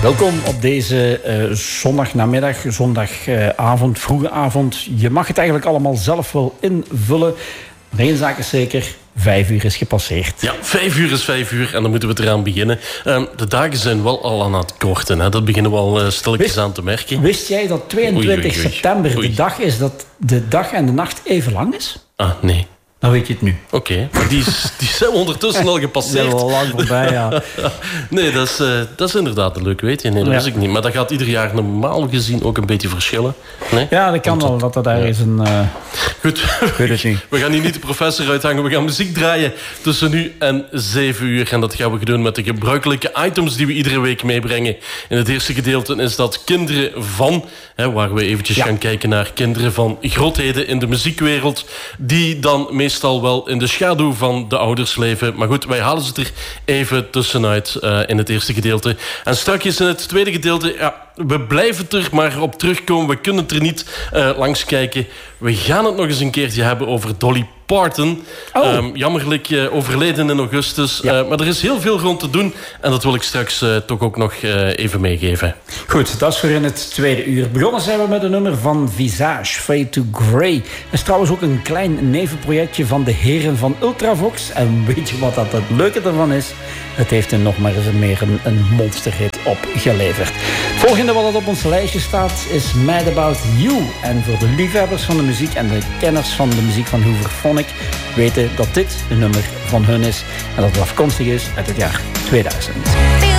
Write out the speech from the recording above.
Welkom op deze zondagnamiddag, zondagavond, vroege avond. Je mag het eigenlijk allemaal zelf wel invullen. Maar één zaak is zeker, 5 uur is gepasseerd. Ja, 5 uur is 5 uur en dan moeten we eraan beginnen. De dagen zijn wel al aan het korten. Hè? Dat beginnen we al stilletjes aan te merken. Wist jij dat 22 september de dag is dat de dag en de nacht even lang is? Ah, nee. Dan weet je het nu. Oké, maar die zijn ondertussen al gepasseerd. Die zijn al lang voorbij, ja. Nee, dat is inderdaad een leuk weetje. Nee, dat wist ik niet. Maar dat gaat ieder jaar normaal gezien ook een beetje verschillen. Nee? Ja, dat kan wel. Dat daar is een... Goed, ik weet het niet. We gaan hier niet de professor uithangen. We gaan muziek draaien tussen nu en 7 uur. En dat gaan we doen met de gebruikelijke items die we iedere week meebrengen. In het eerste gedeelte is dat kinderen van... waar we eventjes gaan kijken naar kinderen van grootheden in de muziekwereld. Die dan meestal wel in de schaduw van de ouders leven. Maar goed, wij halen ze er even tussenuit in het eerste gedeelte. En straks in het tweede gedeelte... we blijven er maar op terugkomen. We kunnen het er niet langs kijken. We gaan het nog eens een keertje hebben over Dolly Parton. Jammerlijk overleden in augustus. Ja. Maar er is heel veel rond te doen. En dat wil ik straks toch ook nog even meegeven. Goed, dat is voor in het tweede uur. Begonnen zijn we met een nummer van Visage, Fade to Grey. Dat is trouwens ook een klein nevenprojectje van de heren van Ultravox. En weet je wat dat het leuke ervan is? Het heeft er nog maar eens meer een monsterhit opgeleverd. Het volgende wat op ons lijstje staat is Mad About You. En voor de liefhebbers van de muziek en de kenners van de muziek van Hooverphonic weten dat dit een nummer van hun is. En dat het afkomstig is uit het jaar 2000.